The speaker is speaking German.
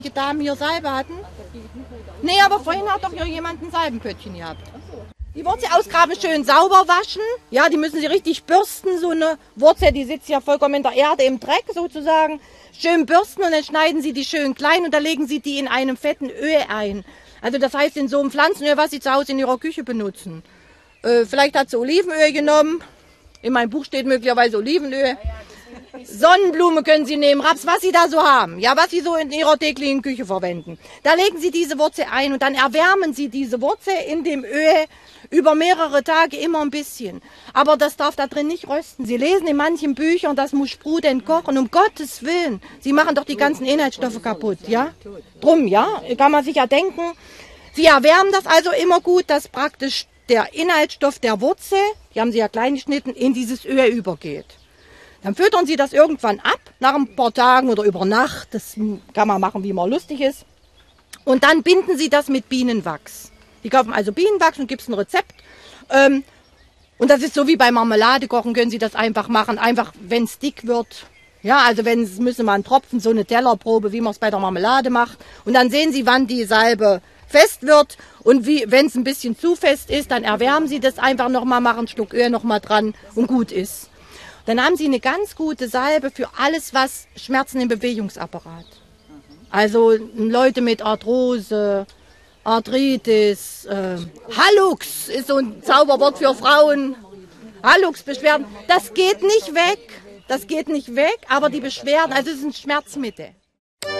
Die Damen hier Salbe hatten? Nee, aber vorhin hat doch hier jemand ein Salbenpöttchen gehabt. Die Wurzel ausgraben, schön sauber waschen. Ja, die müssen sie richtig bürsten. So eine Wurzel, die sitzt ja vollkommen in der Erde, im Dreck sozusagen. Schön bürsten und dann schneiden sie die schön klein und dann legen sie die in einem fetten Öl ein. Also das heißt in so einem Pflanzenöl, was sie zu Hause in ihrer Küche benutzen. Vielleicht hat sie Olivenöl genommen. In meinem Buch steht möglicherweise Olivenöl. Sonnenblume können Sie nehmen, Raps, was Sie da so haben, ja, was Sie so in Ihrer täglichen Küche verwenden. Da legen Sie diese Wurzel ein und dann erwärmen Sie diese Wurzel in dem Öl über mehrere Tage immer ein bisschen. Aber das darf da drin nicht rösten. Sie lesen in manchen Büchern, das muss sprudelnd kochen, um Gottes Willen. Sie machen doch die ganzen Inhaltsstoffe kaputt, ja? Drum, ja, kann man sich ja denken. Sie erwärmen das also immer gut, dass praktisch der Inhaltsstoff der Wurzel, die haben Sie ja klein geschnitten, in dieses Öl übergeht. Dann füttern Sie das irgendwann ab, nach ein paar Tagen oder über Nacht. Das kann man machen, wie man lustig ist. Und dann binden Sie das mit Bienenwachs. Die kaufen also Bienenwachs und gibt es ein Rezept. Und das ist so wie bei Marmelade kochen, können Sie das einfach machen. Einfach, wenn es dick wird. Ja, also müssen wir einen Tropfen, so eine Tellerprobe, wie man es bei der Marmelade macht. Und dann sehen Sie, wann die Salbe fest wird. Und wenn es ein bisschen zu fest ist, dann erwärmen Sie das einfach nochmal, machen ein Stück Öl nochmal dran und gut ist. Dann haben Sie eine ganz gute Salbe für alles, was Schmerzen im Bewegungsapparat. Also Leute mit Arthrose, Arthritis, Hallux ist so ein Zauberwort für Frauen. Hallux-Beschwerden, das geht nicht weg. Das geht nicht weg, aber die Beschwerden, also es ist ein Schmerzmittel.